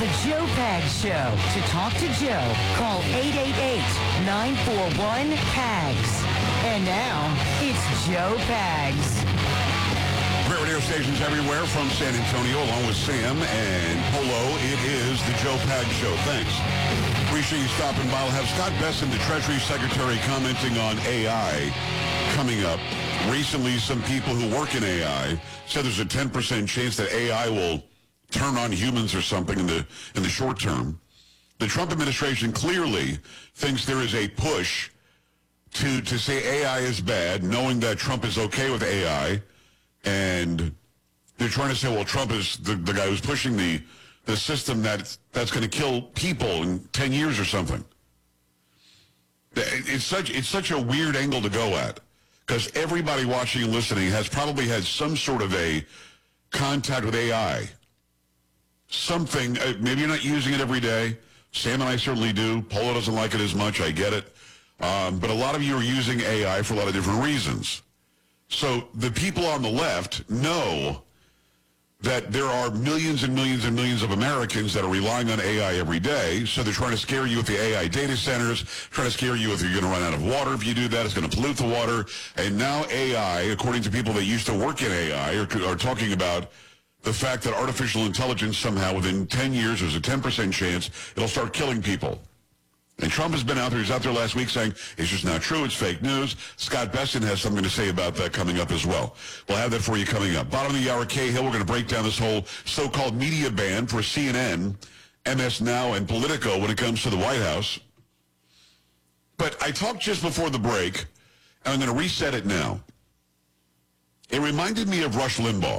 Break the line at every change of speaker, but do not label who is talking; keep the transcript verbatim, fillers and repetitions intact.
The Joe Pags Show. To talk to Joe, call eight eight eight, nine four one, P A G S. And now, it's Joe Pags.
Great radio stations everywhere from San Antonio, along with Sam and Polo. It is the Joe Pags Show. Thanks. Appreciate you stopping by. We'll have Scott Bessent, the Treasury Secretary, commenting on A I coming up. Recently, some people who work in A I said there's a ten percent chance that A I will turn on humans or something in the in the short term. The Trump administration clearly thinks there is a push to to say A I is bad, knowing that Trump is okay with A I, and they're trying to say, well, Trump is the, the guy who's pushing the the system that that's going to kill people in ten years or something. It's such it's such a weird angle to go at, because everybody watching and listening has probably had some sort of a contact with A I. Something, uh, maybe you're not using it every day. Sam and I certainly do. Polo doesn't like it as much. I get it. Um, but a lot of you are using A I for a lot of different reasons. So the people on the left know that there are millions and millions and millions of Americans that are relying on A I every day. So they're trying to scare you with the A I data centers, trying to scare you if you're going to run out of water. If you do that, it's going to pollute the water. And now A I, according to people that used to work in A I, are, are talking about the fact that artificial intelligence somehow within ten years, there's a ten percent chance it'll start killing people. And Trump has been out there. He was out there last week saying it's just not true. It's fake news. Scott Bessent has something to say about that coming up as well. We'll have that for you coming up. Bottom of the hour, Cahill, we're going to break down this whole so-called media ban for C N N, M S Now, and Politico when it comes to the White House. But I talked just before the break, and I'm going to reset it now. It reminded me of Rush Limbaugh.